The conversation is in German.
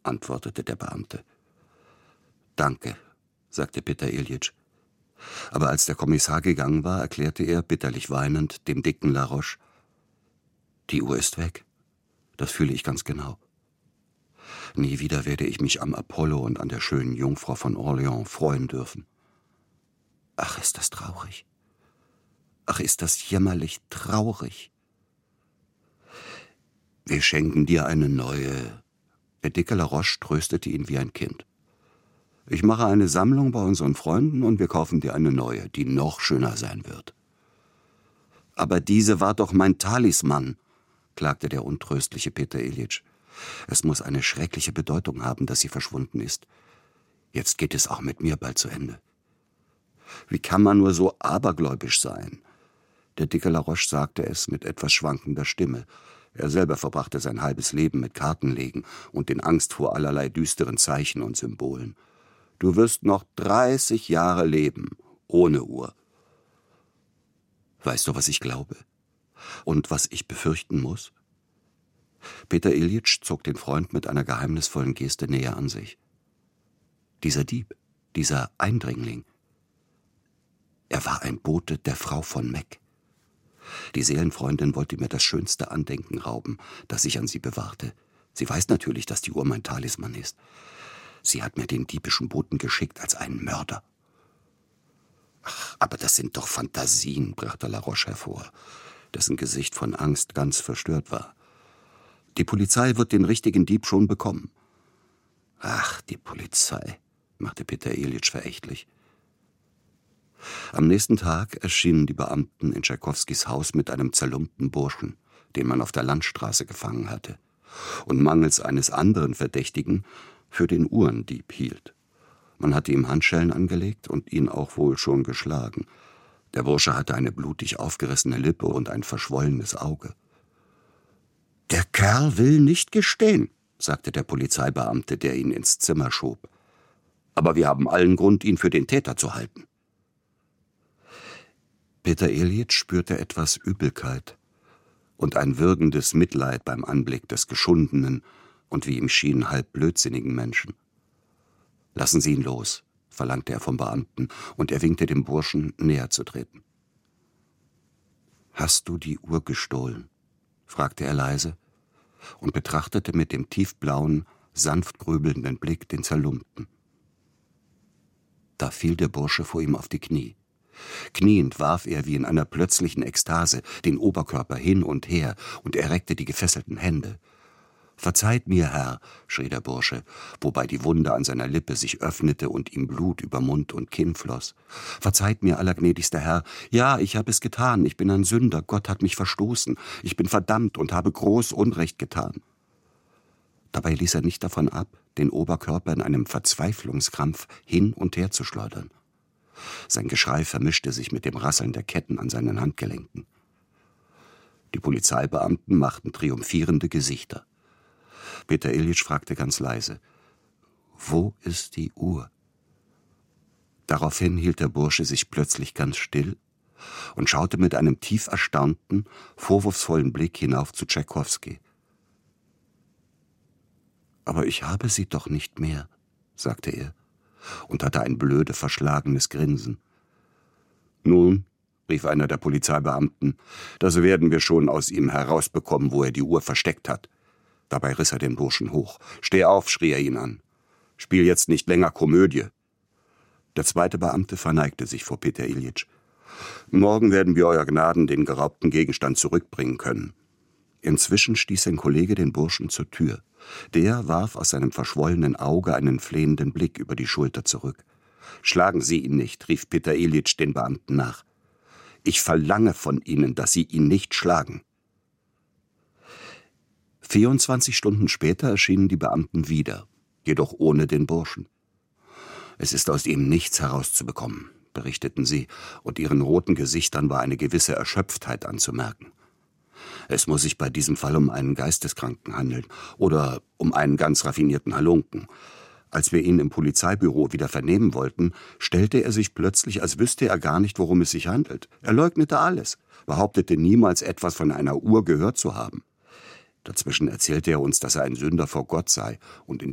antwortete der Beamte. »Danke«, sagte Peter Iljitsch. Aber als der Kommissar gegangen war, erklärte er, bitterlich weinend, dem dicken Laroche: »Die Uhr ist weg. Das fühle ich ganz genau. Nie wieder werde ich mich am Apollo und an der schönen Jungfrau von Orleans freuen dürfen. Ach, ist das traurig. Ach, ist das jämmerlich traurig. Wir schenken dir eine neue.« Der dicke Laroche tröstete ihn wie ein Kind. »Ich mache eine Sammlung bei unseren Freunden und wir kaufen dir eine neue, die noch schöner sein wird.« »Aber diese war doch mein Talisman«, klagte der untröstliche Peter Iljitsch. »Es muss eine schreckliche Bedeutung haben, dass sie verschwunden ist. Jetzt geht es auch mit mir bald zu Ende.« »Wie kann man nur so abergläubisch sein?« Der dicke Laroche sagte es mit etwas schwankender Stimme. Er selber verbrachte sein halbes Leben mit Kartenlegen und in Angst vor allerlei düsteren Zeichen und Symbolen. »Du wirst noch 30 Jahre leben, ohne Uhr.« Weißt du, was ich glaube? Und was ich befürchten muss? Peter Iljitsch zog den Freund mit einer geheimnisvollen Geste näher an sich. Dieser Dieb, dieser Eindringling, er war ein Bote der Frau von Meck. Die Seelenfreundin wollte mir das schönste Andenken rauben, das ich an sie bewahrte. Sie weiß natürlich, dass die Uhr mein Talisman ist. Sie hat mir den diebischen Boten geschickt als einen Mörder. »Ach, aber das sind doch Fantasien«, brachte Laroche hervor, dessen Gesicht von Angst ganz verstört war. »Die Polizei wird den richtigen Dieb schon bekommen.« »Ach, die Polizei«, machte Peter Iljitsch verächtlich. Am nächsten Tag erschienen die Beamten in Tschaikowskis Haus mit einem zerlumpten Burschen, den man auf der Landstraße gefangen hatte und mangels eines anderen Verdächtigen für den Uhrendieb hielt. Man hatte ihm Handschellen angelegt und ihn auch wohl schon geschlagen. Der Bursche hatte eine blutig aufgerissene Lippe und ein verschwollenes Auge. »Der Kerl will nicht gestehen«, sagte der Polizeibeamte, der ihn ins Zimmer schob. »Aber wir haben allen Grund, ihn für den Täter zu halten.« Peter Iljitsch spürte etwas Übelkeit und ein würgendes Mitleid beim Anblick des geschundenen und wie ihm schien halb blödsinnigen Menschen. »Lassen Sie ihn los«, verlangte er vom Beamten, und er winkte dem Burschen, näher zu treten. »Hast du die Uhr gestohlen?« fragte er leise und betrachtete mit dem tiefblauen, sanft grübelnden Blick den Zerlumpten. Da fiel der Bursche vor ihm auf die Knie. Kniend warf er wie in einer plötzlichen Ekstase den Oberkörper hin und her und er reckte die gefesselten Hände. »Verzeiht mir, Herr«, schrie der Bursche, wobei die Wunde an seiner Lippe sich öffnete und ihm Blut über Mund und Kinn floss. »Verzeiht mir, allergnädigster Herr. Ja, ich habe es getan. Ich bin ein Sünder. Gott hat mich verstoßen. Ich bin verdammt und habe groß Unrecht getan.« Dabei ließ er nicht davon ab, den Oberkörper in einem Verzweiflungskrampf hin und her zu schleudern. Sein Geschrei vermischte sich mit dem Rasseln der Ketten an seinen Handgelenken. Die Polizeibeamten machten triumphierende Gesichter. Peter Iljitsch fragte ganz leise: »Wo ist die Uhr?« Daraufhin hielt der Bursche sich plötzlich ganz still und schaute mit einem tief erstaunten, vorwurfsvollen Blick hinauf zu Tschaikowski. »Aber ich habe sie doch nicht mehr«, sagte er und hatte ein blöde, verschlagenes Grinsen. »Nun«, rief einer der Polizeibeamten, »das werden wir schon aus ihm herausbekommen, wo er die Uhr versteckt hat.« Dabei riss er den Burschen hoch. »Steh auf«, schrie er ihn an. »Spiel jetzt nicht länger Komödie.« Der zweite Beamte verneigte sich vor Peter Iljitsch. »Morgen werden wir Euer Gnaden den geraubten Gegenstand zurückbringen können.« Inzwischen stieß sein Kollege den Burschen zur Tür. Der warf aus seinem verschwollenen Auge einen flehenden Blick über die Schulter zurück. »Schlagen Sie ihn nicht«, rief Peter Iljitsch den Beamten nach. »Ich verlange von Ihnen, dass Sie ihn nicht schlagen.« 24 Stunden später erschienen die Beamten wieder, jedoch ohne den Burschen. »Es ist aus ihm nichts herauszubekommen«, berichteten sie, und ihren roten Gesichtern war eine gewisse Erschöpftheit anzumerken. Es muss sich bei diesem Fall um einen Geisteskranken handeln oder um einen ganz raffinierten Halunken. Als wir ihn im Polizeibüro wieder vernehmen wollten, stellte er sich plötzlich, als wüsste er gar nicht, worum es sich handelt. Er leugnete alles, behauptete niemals etwas von einer Uhr gehört zu haben. Dazwischen erzählte er uns, dass er ein Sünder vor Gott sei und in